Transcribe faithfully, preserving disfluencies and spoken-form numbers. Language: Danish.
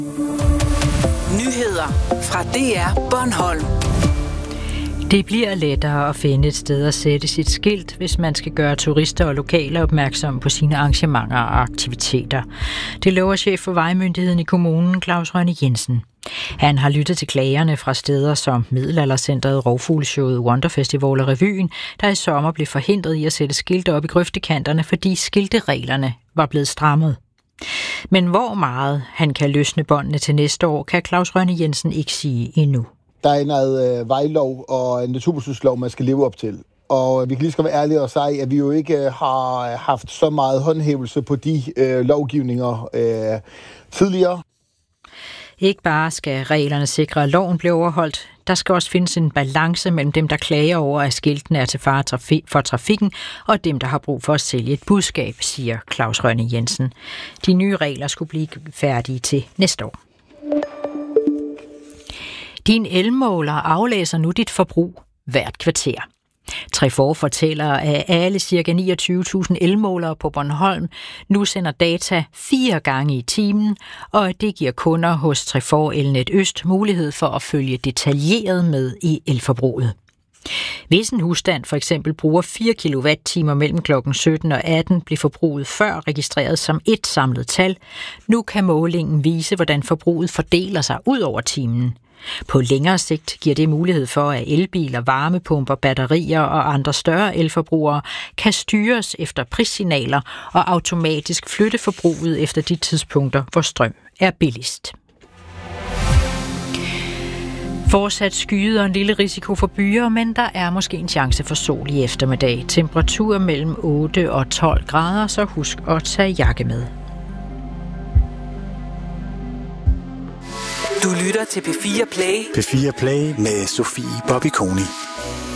Nyheder fra D R Bornholm. Det bliver lettere at finde et sted at sætte sit skilt, hvis man skal gøre turister og lokale opmærksomme på sine arrangementer og aktiviteter. Det lover chef for Vejmyndigheden i kommunen, Claus Rønne Jensen. Han har lyttet til klagerne fra steder som Middelaldercentret, Rovfugleshowet, Wonderfestival og Revyen, der i sommer blev forhindret i at sætte skilte op i grøftekanterne, fordi skiltereglerne var blevet strammet. Men hvor meget han kan løsne båndene til næste år, kan Claus Rønne Jensen ikke sige endnu. Der er noget øh, vejlov og en naturbeskyttelseslov, man skal leve op til. Og vi kan lige skal være ærlige og sige, at vi jo ikke har haft så meget håndhævelse på de øh, lovgivninger øh, tidligere. Ikke bare skal reglerne sikre, at loven bliver overholdt. Der skal også findes en balance mellem dem, der klager over, at skiltene er til fare for trafikken, og dem, der har brug for at sælge et budskab, siger Claus Rønne Jensen. De nye regler skulle blive færdige til næste år. Din elmåler aflæser nu dit forbrug hvert kvarter. Trefor fortæller, at alle ca. niogtyve tusind elmålere på Bornholm nu sender data fire gange i timen, og at det giver kunder hos Trefor Elnet Øst mulighed for at følge detaljeret med i elforbruget. Hvis en husstand for eksempel bruger fire kilowatt-timer mellem klokken sytten og atten, bliver forbruget før registreret som et samlet tal. Nu kan målingen vise, hvordan forbruget fordeler sig ud over timen. På længere sigt giver det mulighed for, at elbiler, varmepumper, batterier og andre større elforbrugere kan styres efter prissignaler og automatisk flytte forbruget efter de tidspunkter, hvor strøm er billigst. Fortsat skyet og en lille risiko for byer, men der er måske en chance for sol i eftermiddag. Temperatur mellem otte og tolv grader, så husk at tage jakke med. Du lytter til P fire Play. P fire Play med Sofie Bobby Koni.